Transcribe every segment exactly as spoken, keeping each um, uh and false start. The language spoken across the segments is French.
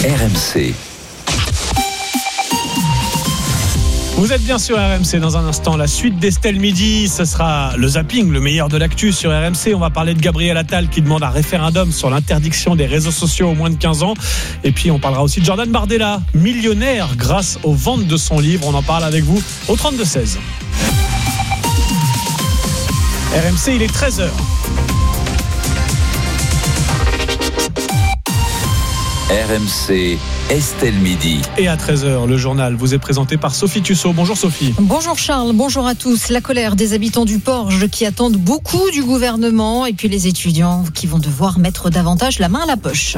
R M C. Vous êtes bien sur R M C. Dans un instant, la suite d'Estelle Midi, ce sera le zapping, le meilleur de l'actu sur R M C. On va parler de Gabriel Attal qui demande un référendum sur l'interdiction des réseaux sociaux aux moins de quinze ans. Et puis on parlera aussi de Jordan Bardella, millionnaire grâce aux ventes de son livre. On en parle avec vous au trente-deux seize. R M C, il est treize heures. R M C, Estelle Midi. Et à treize heures, le journal vous est présenté par Sophie Tussaud. Bonjour Sophie. Bonjour Charles, bonjour à tous. La colère des habitants du Porge qui attendent beaucoup du gouvernement et puis les étudiants qui vont devoir mettre davantage la main à la poche.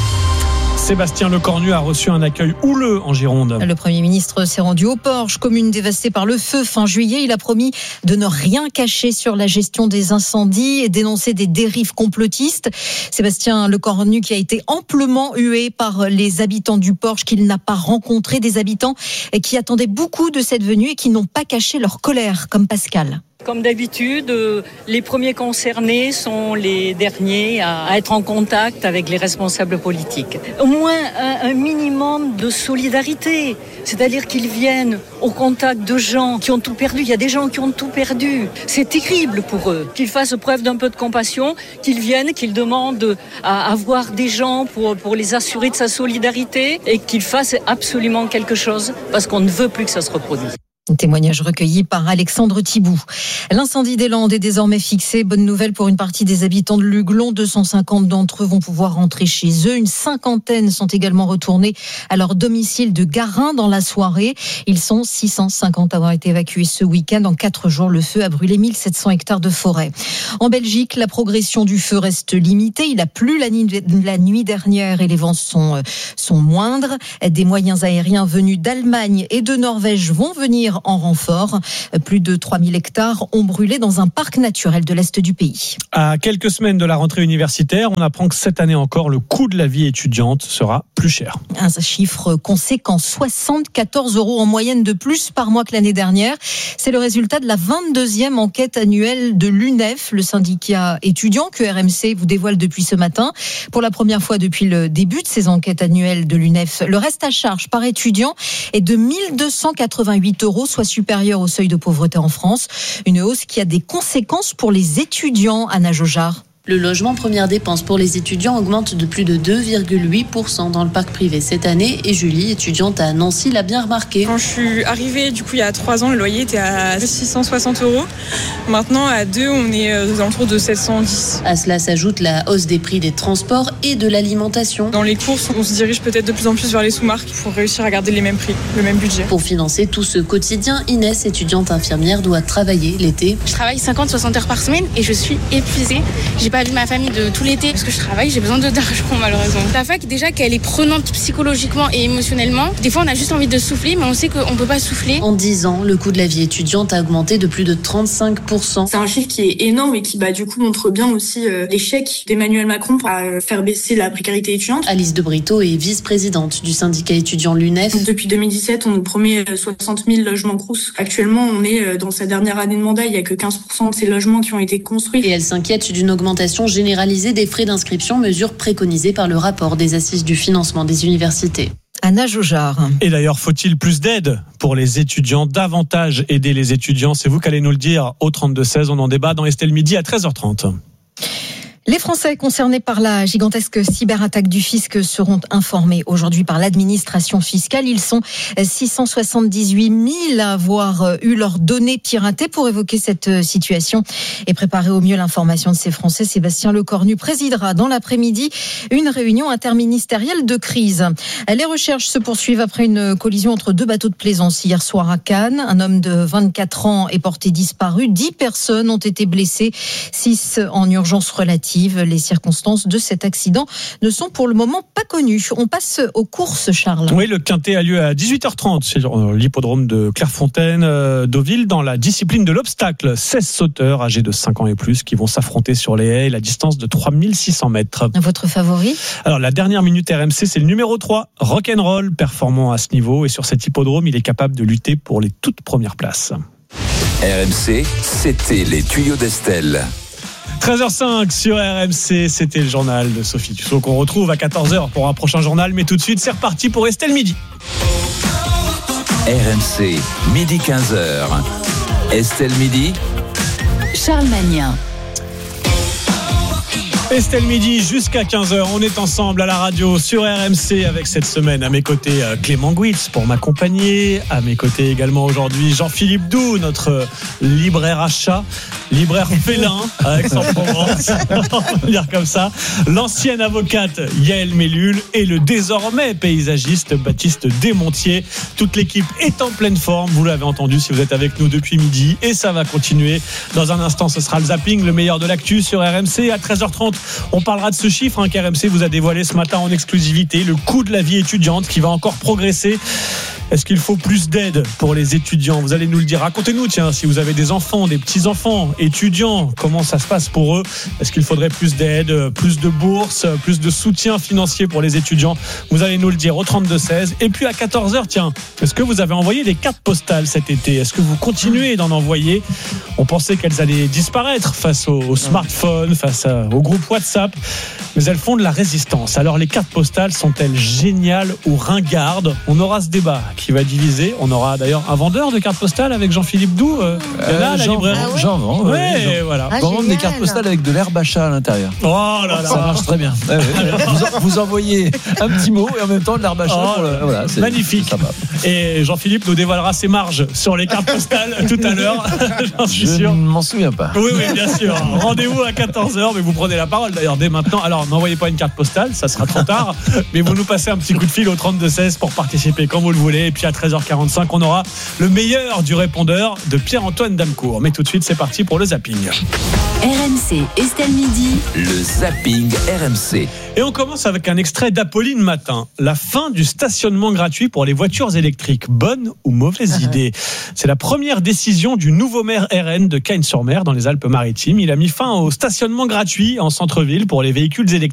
Sébastien Lecornu a reçu un accueil houleux en Gironde. Le Premier ministre s'est rendu au Porge, commune dévastée par le feu fin juillet. Il a promis de ne rien cacher sur la gestion des incendies et dénoncer des dérives complotistes. Sébastien Lecornu qui a été amplement hué par les habitants du Porge, qu'il n'a pas rencontré, des habitants qui attendaient beaucoup de cette venue et qui n'ont pas caché leur colère, comme Pascal. Comme d'habitude, les premiers concernés sont les derniers à être en contact avec les responsables politiques. Au moins un minimum de solidarité, c'est-à-dire qu'ils viennent au contact de gens qui ont tout perdu. Il y a des gens qui ont tout perdu. C'est terrible pour eux. Qu'ils fassent preuve d'un peu de compassion, qu'ils viennent, qu'ils demandent à avoir des gens pour, pour les assurer de sa solidarité et qu'ils fassent absolument quelque chose parce qu'on ne veut plus que ça se reproduise. Un témoignage recueilli par Alexandre Thibout. L'incendie des Landes est désormais fixé. Bonne nouvelle pour une partie des habitants de Luglon. deux cent cinquante d'entre eux vont pouvoir rentrer chez eux. Une cinquantaine sont également retournés à leur domicile de Garin dans la soirée. Ils sont six cent cinquante à avoir été évacués ce week-end. En quatre jours, le feu a brûlé mille sept cents hectares de forêt. En Belgique, la progression du feu reste limitée. Il a plu la nuit, la nuit dernière et les vents sont, sont moindres. Des moyens aériens venus d'Allemagne et de Norvège vont venir en renfort. Plus de trois mille hectares ont brûlé dans un parc naturel de l'Est du pays. À quelques semaines de la rentrée universitaire, on apprend que cette année encore, le coût de la vie étudiante sera plus cher. Un chiffre conséquent, soixante-quatorze euros en moyenne de plus par mois que l'année dernière. C'est le résultat de la vingt-deuxième enquête annuelle de l'U N E F, le syndicat étudiant que R M C vous dévoile depuis ce matin. Pour la première fois depuis le début de ces enquêtes annuelles de l'U N E F, le reste à charge par étudiant est de mille deux cent quatre-vingt-huit euros, soit supérieur au seuil de pauvreté en France. Une hausse qui a des conséquences pour les étudiants, Anna Jojard. Le logement première dépense pour les étudiants augmente de plus de deux virgule huit pour cent dans le parc privé cette année. Et Julie, étudiante à Nancy, l'a bien remarqué. Quand je suis arrivée, du coup, il y a trois ans, le loyer était à six cent soixante euros. Maintenant, à deux, on est aux alentours de sept cent dix. À cela s'ajoute la hausse des prix des transports et de l'alimentation. Dans les courses, on se dirige peut-être de plus en plus vers les sous-marques pour réussir à garder les mêmes prix, le même budget. Pour financer tout ce quotidien, Inès, étudiante infirmière, doit travailler l'été. Je travaille cinquante à soixante heures par semaine et je suis épuisée. J'ai pas vu ma famille de tout l'été parce que je travaille, j'ai besoin de d'argent malheureusement. La fac, déjà qu'elle est prenante psychologiquement et émotionnellement, des fois on a juste envie de souffler, mais on sait qu'on peut pas souffler. En dix ans, le coût de la vie étudiante a augmenté de plus de trente-cinq pour cent. C'est un chiffre qui est énorme et qui bah, du coup montre bien aussi euh, l'échec d'Emmanuel Macron à faire baisser la précarité étudiante. Alice de Brito est vice-présidente du syndicat étudiant l'U N E F. Depuis deux mille dix-sept, on nous promet soixante mille logements Crous. Actuellement, on est dans sa dernière année de mandat, il n'y a que quinze pour cent de ces logements qui ont été construits. Et elle s'inquiète d'une augmentation généralisée des frais d'inscription, mesure préconisée par le rapport des assises du financement des universités. Anna Jojard. Et d'ailleurs, faut-il plus d'aide pour les étudiants, davantage aider les étudiants? C'est vous qui allez nous le dire au trente-deux seize. On en débat dans Estelle Midi à treize heures trente. Les Français concernés par la gigantesque cyberattaque du fisc seront informés aujourd'hui par l'administration fiscale. Ils sont six cent soixante-dix-huit mille à avoir eu leurs données piratées. Pour évoquer cette situation et préparer au mieux l'information de ces Français, Sébastien Lecornu présidera dans l'après-midi une réunion interministérielle de crise. Les recherches se poursuivent après une collision entre deux bateaux de plaisance hier soir à Cannes. Un homme de vingt-quatre ans est porté disparu. Dix personnes ont été blessées, six en urgence relative. Les circonstances de cet accident ne sont pour le moment pas connues. On passe aux courses, Charles. Oui, le quintet a lieu à dix-huit heures trente sur l'hippodrome de Clairefontaine, euh, Deauville, dans la discipline de l'obstacle. seize sauteurs âgés de cinq ans et plus qui vont s'affronter sur les haies, la distance de trois mille six cents mètres. Votre favori? Alors, la dernière minute R M C, c'est le numéro trois, Rock'n'Roll, performant à ce niveau. Et sur cet hippodrome, il est capable de lutter pour les toutes premières places. R M C, c'était les tuyaux d'Estelle. treize heures cinq sur R M C, c'était le journal de Sophie Tussaud qu'on retrouve à quatorze heures pour un prochain journal. Mais tout de suite, c'est reparti pour Estelle Midi. R M C, midi quinze heures. Estelle Midi. Charles Magnin. Estelle Midi jusqu'à quinze heures, on est ensemble à la radio sur R M C avec cette semaine à mes côtés Clément Gouitz pour m'accompagner, à mes côtés également aujourd'hui Jean-Philippe Doux, notre libraire achat, libraire félin à Aix-en-Provence, on va dire comme ça, l'ancienne avocate Yael Mellul et le désormais paysagiste Baptiste Desmontiers. Toute l'équipe est en pleine forme, vous l'avez entendu si vous êtes avec nous depuis midi et ça va continuer. Dans un instant, ce sera le zapping, le meilleur de l'actu sur R M C à treize heures trente. On parlera de ce chiffre hein, qu'R M C vous a dévoilé ce matin en exclusivité, le coût de la vie étudiante qui va encore progresser. Est-ce qu'il faut plus d'aide pour les étudiants ? Vous allez nous le dire. Racontez-nous, tiens, si vous avez des enfants, des petits-enfants, étudiants, comment ça se passe pour eux ? Est-ce qu'il faudrait plus d'aide, plus de bourses, plus de soutien financier pour les étudiants ? Vous allez nous le dire au trente-deux seize. Et puis à quatorze heures, tiens, est-ce que vous avez envoyé des cartes postales cet été ? Est-ce que vous continuez d'en envoyer ? On pensait qu'elles allaient disparaître face aux, aux smartphones, face à, au groupe WhatsApp, mais elles font de la résistance. Alors les cartes postales sont-elles géniales ou ringardes ? On aura ce débat qui va diviser. On aura d'ailleurs un vendeur de cartes postales avec Jean-Philippe Doux. Euh, euh, là, la J'en librairie. ah ouais j'en vends. Ouais, ouais, j'en... voilà. Ah, on vend des cartes postales avec de l'herbe à chat à l'intérieur. Oh là là. Ça marche très bien. Ouais, ouais. vous, vous envoyez un petit mot et en même temps de l'herbe à chat. Oh, pour le... voilà, c'est, magnifique. C'est et Jean-Philippe nous dévoilera ses marges sur les cartes postales tout à l'heure. J'en suis Je sûr. ne m'en souviens pas. Oui, oui, bien sûr. Rendez-vous à quatorze heures, mais vous prenez la parole d'ailleurs dès maintenant. Alors, n'envoyez pas une carte postale, ça sera trop tard, mais vous nous passez un petit coup de fil au trente-deux seize pour participer quand vous le voulez. Et puis à treize heures quarante-cinq, on aura le meilleur du répondeur de Pierre-Antoine Damecourt. Mais tout de suite, c'est parti pour le zapping. R M C, Estelle Midi. Le zapping R M C. Et on commence avec un extrait d'Apolline Matin. La fin du stationnement gratuit pour les voitures électriques. Bonne ou mauvaise idée ? C'est la première décision du nouveau maire R N de Cagnes-sur-Mer dans les Alpes-Maritimes. Il a mis fin au stationnement gratuit en centre-ville pour les véhicules électriques.